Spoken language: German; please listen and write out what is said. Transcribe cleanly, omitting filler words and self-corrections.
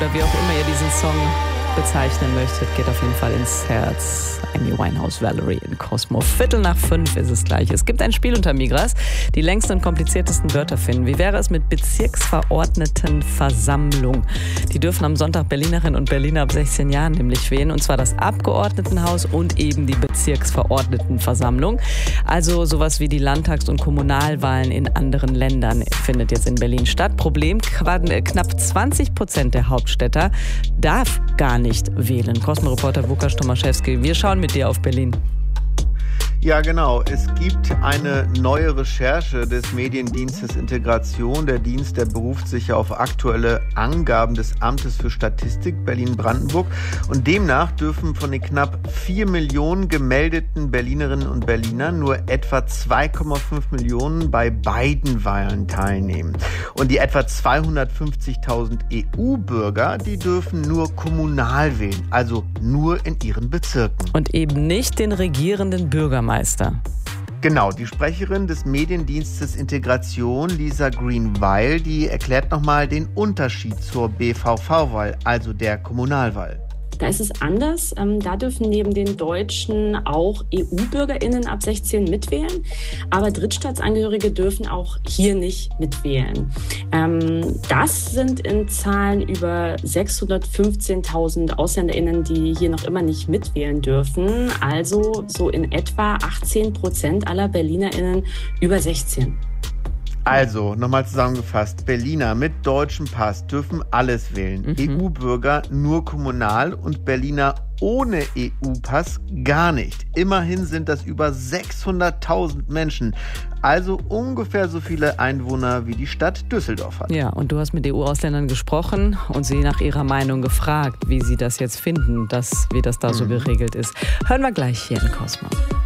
Oder wie auch immer ihr diesen Song bezeichnen möchtet, geht auf jeden Fall ins Herz. Amy Winehouse, Valerie in Cosmo. 4:45 ist es gleich. Es gibt ein Spiel unter Migras, die längsten und kompliziertesten Wörter finden. Wie wäre es mit Bezirksverordnetenversammlung? Die dürfen am Sonntag Berlinerinnen und Berliner ab 16 Jahren nämlich wählen. Und zwar das Abgeordnetenhaus und eben die Bezirksverordnetenversammlung. Also sowas wie die Landtags- und Kommunalwahlen in anderen Ländern findet jetzt in Berlin statt. Problem, knapp 20% der Hauptstädter darf gar nicht wählen. Cosmo-Reporter Vukas Tomaszewski, wir schauen mit dir auf Berlin. Ja, genau. Es gibt eine neue Recherche des Mediendienstes Integration. Der Dienst, der beruft sich ja auf aktuelle Angaben des Amtes für Statistik Berlin-Brandenburg. Und demnach dürfen von den knapp 4 Millionen gemeldeten Berlinerinnen und Berlinern nur etwa 2,5 Millionen bei beiden Wahlen teilnehmen. Und die etwa 250.000 EU-Bürger, die dürfen nur kommunal wählen, also nur in ihren Bezirken. Und eben nicht den regierenden Bürgermeister. Genau, die Sprecherin des Mediendienstes Integration, Lisa Green-Weil, die erklärt nochmal den Unterschied zur BVV-Wahl, also der Kommunalwahl. Da ist es anders. Da dürfen neben den Deutschen auch EU-BürgerInnen ab 16 mitwählen. Aber Drittstaatsangehörige dürfen auch hier nicht mitwählen. Das sind in Zahlen über 615.000 AusländerInnen, die hier noch immer nicht mitwählen dürfen. Also so in etwa 18% aller BerlinerInnen über 16. Also, nochmal zusammengefasst, Berliner mit deutschem Pass dürfen alles wählen. EU-Bürger nur kommunal und Berliner ohne EU-Pass gar nicht. Immerhin sind das über 600.000 Menschen, also ungefähr so viele Einwohner wie die Stadt Düsseldorf hat. Ja, und du hast mit EU-Ausländern gesprochen und sie nach ihrer Meinung gefragt, wie sie das jetzt finden, wie das da so geregelt ist. Hören wir gleich hier in Cosmo.